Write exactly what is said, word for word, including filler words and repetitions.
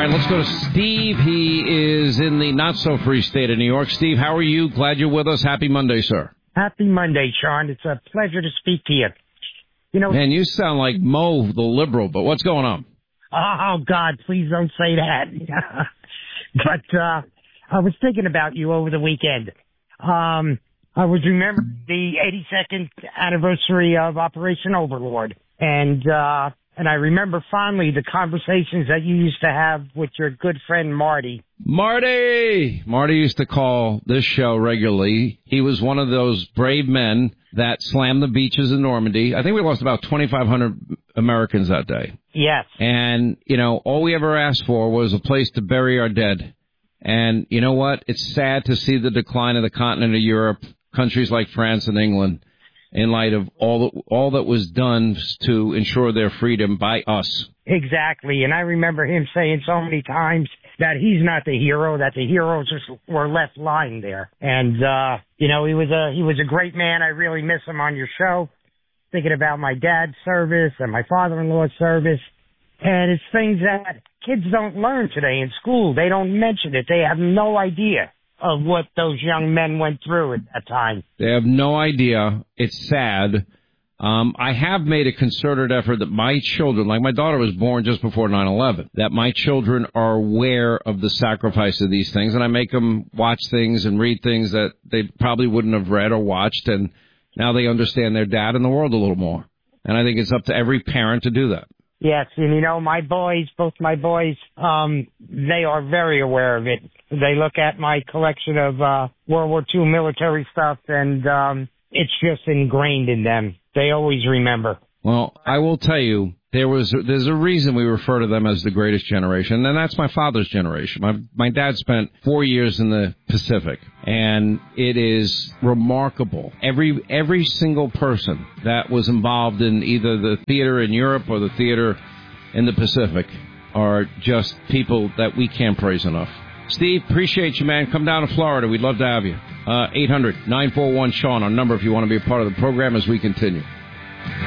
right, let's go to Steve. He is in the not-so-free state of New York. Steve, how are you? Glad you're with us. Happy Monday, sir. Happy Monday, Sean. It's a pleasure to speak to you. You know, Man, you sound like Mo, the liberal, but what's going on? Oh, God, please don't say that. But uh, I was thinking about you over the weekend. Um, I was remembering the eighty-second anniversary of Operation Overlord. And uh, and I remember fondly the conversations that you used to have with your good friend Marty. Marty! Marty used to call this show regularly. He was one of those brave men that slammed the beaches in Normandy. I think we lost about twenty-five hundred Americans that day. Yes. And, you know, all we ever asked for was a place to bury our dead. And you know what? It's sad to see the decline of the continent of Europe, countries like France and England, in light of all that, all that was done to ensure their freedom by us. Exactly. And I remember him saying so many times that he's not the hero, that the heroes just were left lying there. And, uh, you know, he was a, he was a great man. I really miss him on your show, thinking about my dad's service and my father-in-law's service. And it's things that kids don't learn today in school. They don't mention it. They have no idea of what those young men went through at that time. They have no idea. It's sad. Um, I have made a concerted effort that my children, like my daughter was born just before nine eleven, that my children are aware of the sacrifice of these things, and I make them watch things and read things that they probably wouldn't have read or watched, and now they understand their dad and the world a little more. And I think it's up to every parent to do that. Yes, and you know, my boys, both my boys, um, they are very aware of it. They look at my collection of uh, World War Two military stuff, and um, it's just ingrained in them. They always remember. Well, I will tell you, there was there's a reason we refer to them as the greatest generation, and that's my father's generation. My my dad spent four years in the Pacific, and it is remarkable. Every every single person that was involved in either the theater in Europe or the theater in the Pacific are just people that we can't praise enough. Steve, appreciate you, man. Come down to Florida. We'd love to have you. Uh, eight hundred nine four one Sean, our number if you want to be a part of the program as we continue.